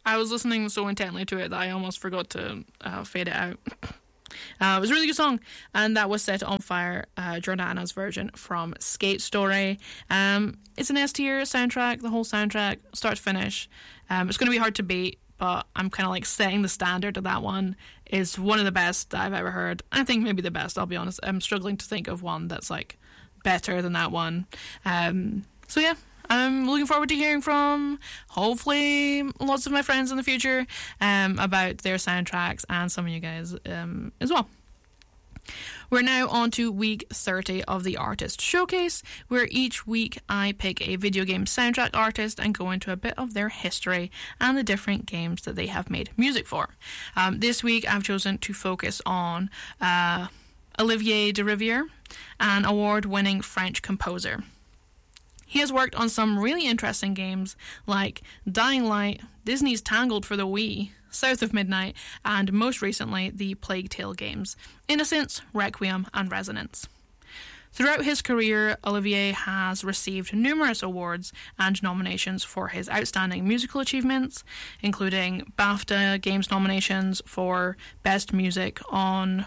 I was listening so intently to it that I almost forgot to fade it out. It was a really good song, and that was Set on Fire, Jordana's version from Skate Story. It's an S tier soundtrack, the whole soundtrack, start to finish. It's going to be hard to beat, but I'm kind of like setting the standard of that one. Is one of the best that I've ever heard. I think maybe the best, I'll be honest. I'm struggling to think of one that's like better than that one. So yeah, I'm looking forward to hearing from, hopefully, lots of my friends in the future about their soundtracks and some of you guys as well. We're now on to week 30 of the Artist Showcase, where each week I pick a video game soundtrack artist and go into a bit of their history and the different games that they have made music for. This week I've chosen to focus on Olivier Derivière, an award-winning French composer. He has worked on some really interesting games like Dying Light, Disney's Tangled for the Wii, South of Midnight, and most recently the Plague Tale games, Innocence, Requiem, and Resonance. Throughout his career, Olivier has received numerous awards and nominations for his outstanding musical achievements, including BAFTA Games nominations for Best Music on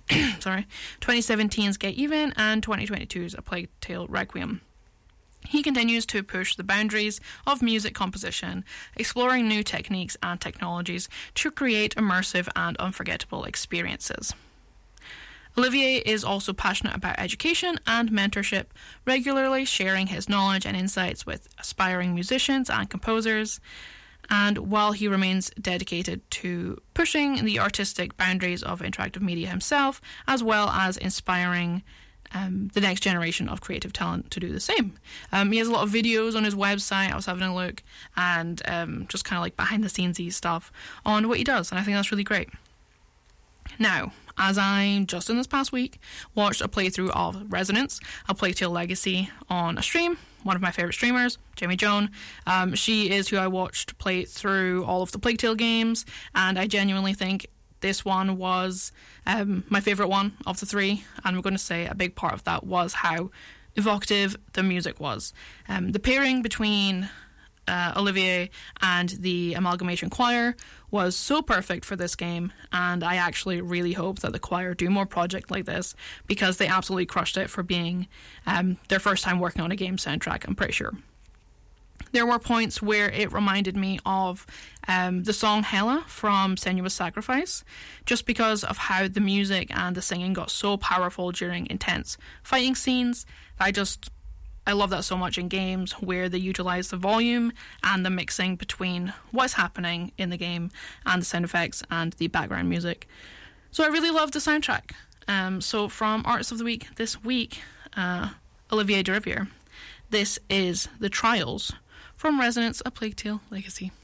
2017's Get Even and 2022's A Plague Tale Requiem. He continues to push the boundaries of music composition, exploring new techniques and technologies to create immersive and unforgettable experiences. Olivier is also passionate about education and mentorship, regularly sharing his knowledge and insights with aspiring musicians and composers. And while he remains dedicated to pushing the artistic boundaries of interactive media himself, as well as inspiring the next generation of creative talent to do the same. He has a lot of videos on his website. I was having a look, and just kind of like behind the scenes-y stuff on what he does, and I think that's really great. Now, as I just in this past week watched a playthrough of Resonance, A Plague Tale Legacy on a stream, one of my favourite streamers, Jamie Joan. She is who I watched play through all of the Plague Tale games, and I genuinely think this one was my favourite one of the three, and I'm going to say a big part of that was how evocative the music was. The pairing between Olivier and the Amalgamation Choir was so perfect for this game, and I actually really hope that the choir do more projects like this, because they absolutely crushed it for being their first time working on a game soundtrack, I'm pretty sure. There were points where it reminded me of the song Hela from Senua's Sacrifice, just because of how the music and the singing got so powerful during intense fighting scenes. I love that so much in games where they utilise the volume and the mixing between what's happening in the game and the sound effects and the background music. So I really loved the soundtrack. So from Artist of the Week this week, Olivier Derivière, this is The Trials from Resonance, A Plague Tale Legacy.